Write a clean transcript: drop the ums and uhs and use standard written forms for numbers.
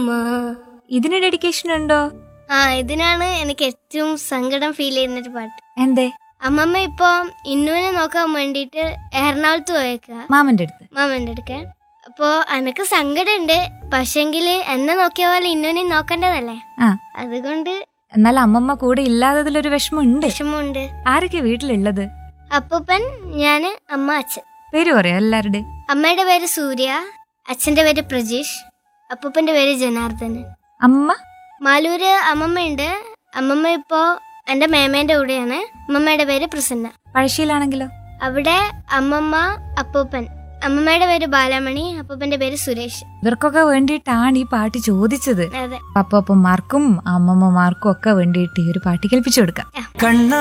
അമ്മമ്മ. ഇതിന് ഡെഡിക്കേഷൻ ഉണ്ടോ? ഇതിനാണ് എനിക്ക് ഏറ്റവും സങ്കടം ഫീൽ ചെയ്യുന്നൊരു പാട്ട്. എന്തേ? അമ്മമ്മ ഇപ്പൊ ഇന്നുവിനെ നോക്കാൻ വേണ്ടിട്ട് എറണാകുളത്ത് പോയേക്ക മാമന്റെ അടുത്ത്. അപ്പൊ എനക്ക് സങ്കടമുണ്ട്, പക്ഷെങ്കില് എന്നെ നോക്കിയ പോലെ ഇന്നുവിനെ നോക്കണ്ടതല്ലേ, അതുകൊണ്ട്. എന്നാൽ അമ്മമ്മ കൂടെ ഇല്ലാത്തതിലൊരു വിഷമമുണ്ട്. ആരൊക്കെ വീട്ടിലുള്ളത്? അപ്പൂപ്പൻ, ഞാന്, അമ്മ, അച്ഛൻ. പേര് പറയാ എല്ലാവരുടെ. അമ്മയുടെ പേര് സൂര്യ, അച്ഛന്റെ പേര് പ്രജീഷ്, അപ്പൂപ്പന്റെ പേര് ജനാർദ്ദനൻ. അമ്മ മാലൂര് അമ്മമ്മയുണ്ട്. അമ്മമ്മ ഇപ്പോ എന്റെ മേമേന്റെ കൂടെയാണ്. അമ്മമ്മയുടെ പേര് പ്രസന്ന. പഴശ്ശിയിലാണെങ്കിലോ? അവിടെ അമ്മമ്മ, അപ്പൂപ്പൻ. അമ്മമ്മയുടെ പേര് ബാലാമണി, അപ്പൂപ്പന്റെ പേര് സുരേഷ്. ഇവർക്കൊക്കെ വേണ്ടിയിട്ടാണ് ഈ പാട്ട് ചോദിച്ചത്. അതെ. അപ്പൂപ്പന്മാർക്കും അമ്മമ്മമാർക്കും ഒക്കെ വേണ്ടിയിട്ട് ഈ ഒരു പാട്ട് കേൾപ്പിച്ചു കൊടുക്കാം.